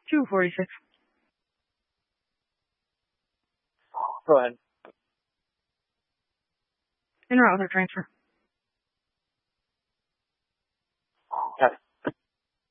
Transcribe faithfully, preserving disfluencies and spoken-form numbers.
two forty-six. Go ahead. En route with our transfer.